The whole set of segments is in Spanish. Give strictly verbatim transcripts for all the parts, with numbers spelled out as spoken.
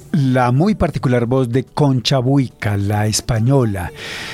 la muy particular voz de Concha Buica, la española.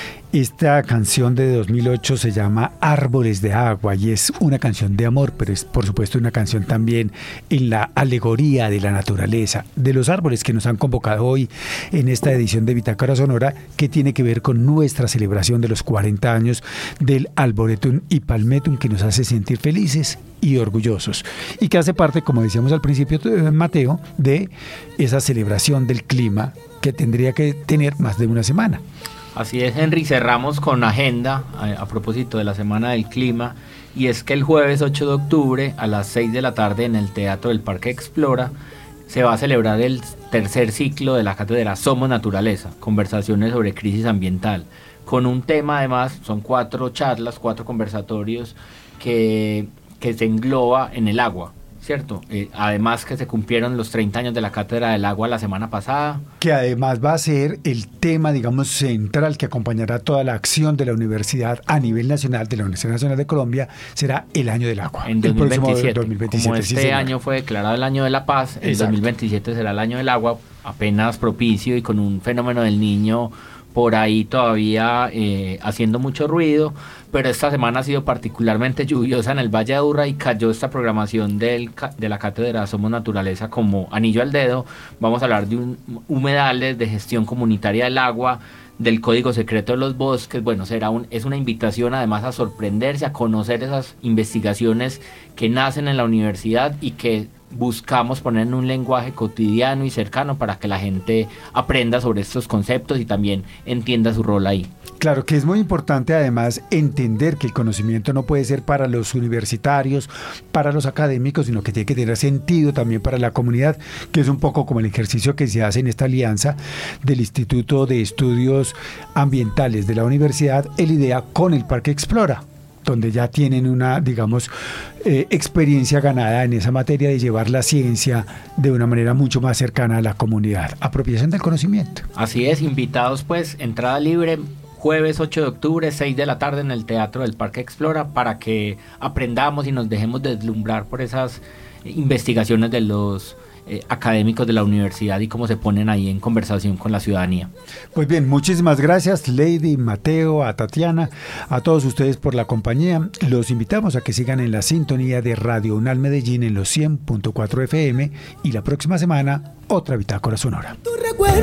Esta canción de dos mil ocho se llama Árboles de Agua y es una canción de amor, pero es por supuesto una canción también en la alegoría de la naturaleza, de los árboles que nos han convocado hoy en esta edición de Bitácora Sonora, que tiene que ver con nuestra celebración de los cuarenta años del Arboretum y Palmetum, que nos hace sentir felices y orgullosos, y que hace parte, como decíamos al principio, Mateo, de esa celebración del clima que tendría que tener más de una semana. Así es, Henry, cerramos con agenda a, a propósito de la Semana del Clima, y es que el jueves ocho de octubre a las seis de la tarde en el Teatro del Parque Explora se va a celebrar el tercer ciclo de la cátedra Somos Naturaleza, conversaciones sobre crisis ambiental, con un tema además, son cuatro charlas, cuatro conversatorios que, que se engloba en el agua. ¿Cierto? Eh, además que se cumplieron los treinta años de la Cátedra del Agua la semana pasada. Que además va a ser el tema, digamos, central que acompañará toda la acción de la universidad a nivel nacional, de la Universidad Nacional de Colombia, será el Año del Agua. En dos mil veintisiete. dos mil veintisiete Como este sí, año fue declarado el Año de la Paz, el dos mil veintisiete será el Año del Agua, apenas propicio y con un fenómeno del Niño por ahí todavía eh, haciendo mucho ruido, pero esta semana ha sido particularmente lluviosa en el Valle de Aburrá y cayó esta programación del, de la Cátedra Somos Naturaleza como anillo al dedo. Vamos a hablar de un, humedales, de gestión comunitaria del agua, del Código Secreto de los Bosques. Bueno, será un, es una invitación además a sorprenderse, a conocer esas investigaciones que nacen en la universidad y que buscamos poner en un lenguaje cotidiano y cercano para que la gente aprenda sobre estos conceptos y también entienda su rol ahí. Claro que es muy importante además entender que el conocimiento no puede ser para los universitarios, para los académicos, sino que tiene que tener sentido también para la comunidad, que es un poco como el ejercicio que se hace en esta alianza del Instituto de Estudios Ambientales de la Universidad, el IDEA, con el Parque Explora, donde ya tienen una, digamos, eh, experiencia ganada en esa materia de llevar la ciencia de una manera mucho más cercana a la comunidad. Apropiación del conocimiento. Así es, invitados pues, entrada libre, jueves ocho de octubre, seis de la tarde en el Teatro del Parque Explora, para que aprendamos y nos dejemos deslumbrar por esas investigaciones de los Eh, académicos de la universidad y cómo se ponen ahí en conversación con la ciudadanía. Pues bien, muchísimas gracias Lady, Mateo, a Tatiana, a todos ustedes por la compañía. Los invitamos a que sigan en la sintonía de Radio UNAL Medellín en los cien punto cuatro F M y la próxima semana otra Bitácora Sonora.